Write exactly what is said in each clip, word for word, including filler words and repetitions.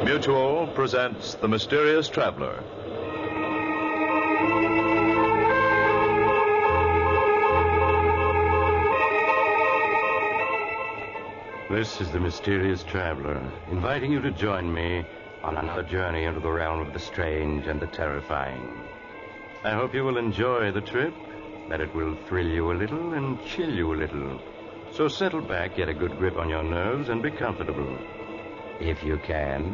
Mutual presents The Mysterious Traveler. This is The Mysterious Traveler, inviting you to join me on another journey into the realm of the strange and the terrifying. I hope you will enjoy the trip, that it will thrill you a little and chill you a little. So settle back, get a good grip on your nerves, and be comfortable. If you can.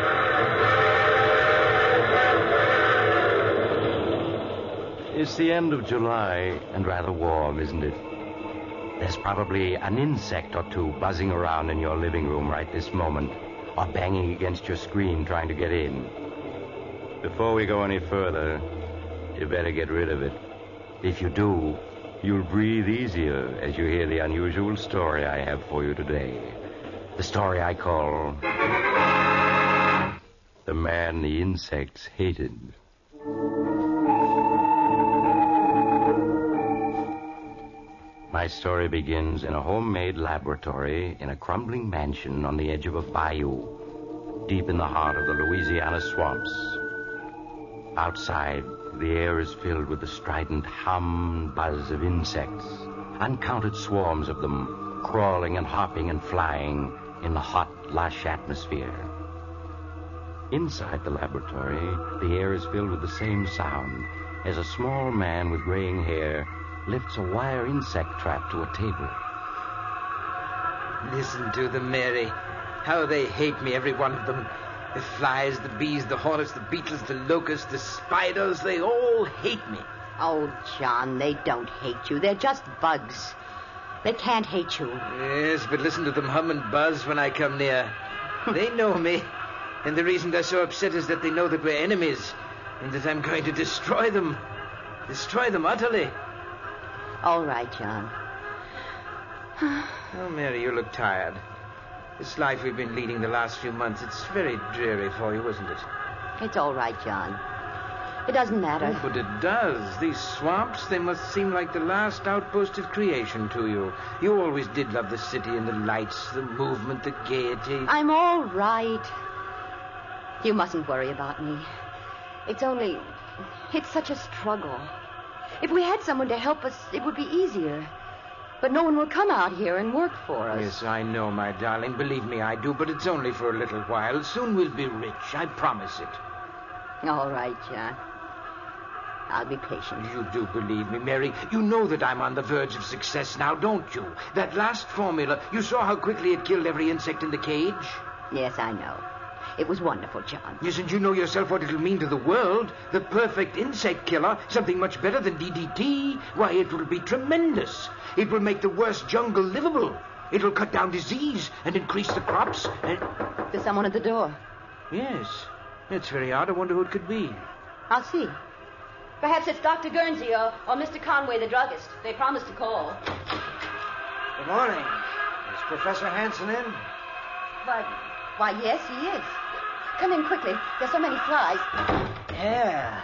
It's the end of July, and rather warm, isn't it? There's probably an insect or two buzzing around in your living room right this moment, or banging against your screen trying to get in. Before we go any further, you better get rid of it. If you do, you'll breathe easier as you hear the unusual story I have for you today. The story I call The Man the Insects Hated. My story begins in a homemade laboratory in a crumbling mansion on the edge of a bayou, deep in the heart of the Louisiana swamps. Outside, the air is filled with the strident hum and buzz of insects, uncounted swarms of them crawling and hopping and flying in the hot, lush atmosphere. Inside the laboratory, the air is filled with the same sound as a small man with graying hair lifts a wire insect trap to a table. Listen to them, Mary. How they hate me, every one of them. The flies, the bees, the hornets, the beetles, the locusts, the spiders, they all hate me. Oh, John, they don't hate you. They're just bugs. They can't hate you. Yes, but listen to them hum and buzz when I come near. They know me, and the reason they're so upset is that they know that we're enemies, and that I'm going to destroy them. Destroy them utterly. All right, John. Oh, Mary, you look tired. This life we've been leading the last few months, it's very dreary for you, isn't it? It's all right, John. It doesn't matter. Oh, but it does. These swamps, they must seem like the last outpost of creation to you. You always did love the city and the lights, the movement, the gaiety. I'm all right. You mustn't worry about me. It's only... It's such a struggle. If we had someone to help us, it would be easier. But no one will come out here and work for us. Yes, I know, my darling. Believe me, I do. But it's only for a little while. Soon we'll be rich. I promise it. All right, John. I'll be patient. You do believe me, Mary. You know that I'm on the verge of success now, don't you? That last formula, you saw how quickly it killed every insect in the cage? Yes, I know. It was wonderful, John. Yes, and you know yourself what it'll mean to the world. The perfect insect killer, something much better than D D T. Why, it will be tremendous. It will make the worst jungle livable. It'll cut down disease and increase the crops. And... There's someone at the door. Yes. It's very odd. I wonder who it could be. I'll see. Perhaps it's Doctor Guernsey or, or Mister Conway, the druggist. They promised to call. Good morning. Is Professor Hanson in? Why, why, yes, he is. Come in quickly. There's so many flies. Yeah.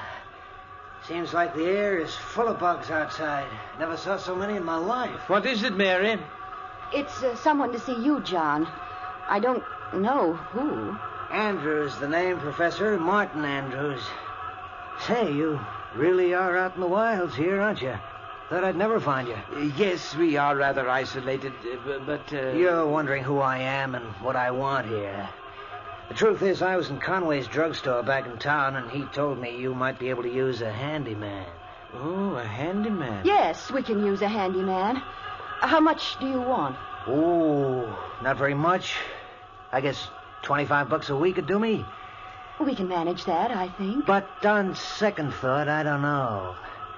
Seems like the air is full of bugs outside. Never saw so many in my life. What is it, Mary? It's uh, someone to see you, John. I don't know who. Andrews, the name, Professor. Martin Andrews. Say, you really are out in the wilds here, aren't you? Thought I'd never find you. Uh, yes, we are rather isolated, uh, but... Uh... You're wondering who I am and what I want here. The truth is, I was in Conway's drugstore back in town, and he told me you might be able to use a handyman. Oh, a handyman? Yes, we can use a handyman. How much do you want? Oh, not very much. I guess twenty-five bucks a week would do me. We can manage that, I think. But on second thought, I don't know.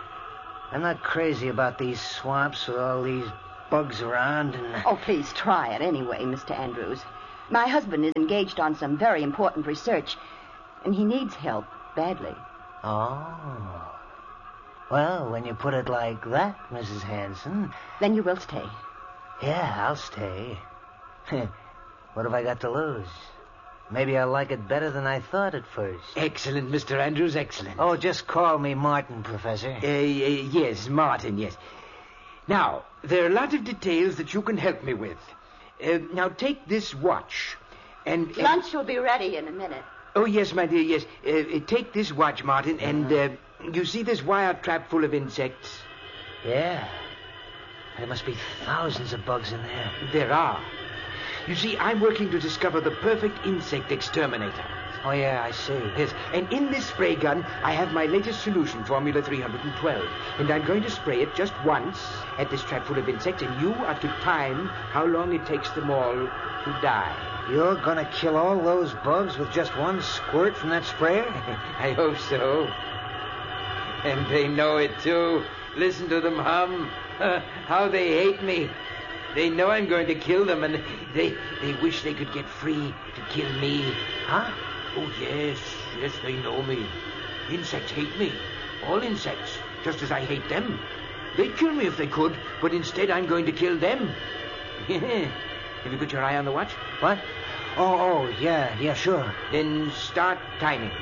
I'm not crazy about these swamps with all these bugs around and... Oh, please try it anyway, Mister Andrews. My husband is engaged on some very important research, and he needs help badly. Oh. Well, when you put it like that, Missus Hanson... Then you will stay. Yeah, I'll stay. What have I got to lose? Maybe I'll like it better than I thought at first. Excellent, Mister Andrews, excellent. Oh, just call me Martin, Professor. Uh, uh, yes, Martin, yes. Now, there are a lot of details that you can help me with. Uh, now, take this watch. And, and Lunch will be ready in a minute. oh yes, my dear, yes. Uh, uh, take this watch, Martin, and uh, you see this wire trap full of insects? Yeah. There must be thousands of bugs in there. There are. You see, I'm working to discover the perfect insect exterminator. Oh, yeah, I see. Yes, and in this spray gun, I have my latest solution, Formula three hundred twelve. And I'm going to spray it just once at this trap full of insects, and you are to time how long it takes them all to die. You're gonna kill all those bugs with just one squirt from that sprayer? I hope so. And they know it, too. Listen to them hum. How they hate me. They know I'm going to kill them, and they they wish they could get free to kill me. Huh? Oh, yes, yes, they know me. Insects hate me. All insects, just as I hate them. They'd kill me if they could, but instead I'm going to kill them. Have you got your eye on the watch? What? Oh, oh, yeah, yeah, sure. Then start timing.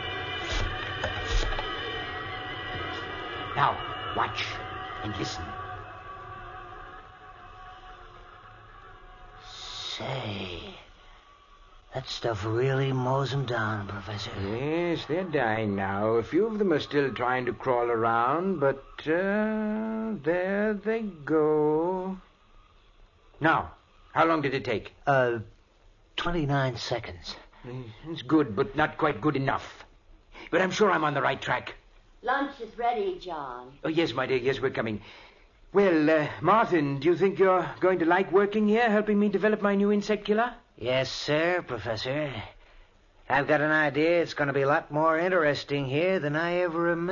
Now, watch and listen. Say, that stuff really mows them down, Professor. Yes, they're dying now. A few of them are still trying to crawl around, but uh, there they go. Now, how long did it take? Uh, twenty-nine seconds. It's good, but not quite good enough. But I'm sure I'm on the right track. Lunch is ready, John. Oh, yes, my dear, yes, we're coming. Well, uh, Martin, do you think you're going to like working here, helping me develop my new insect killer? Yes, sir, Professor. I've got an idea it's going to be a lot more interesting here than I ever imagined.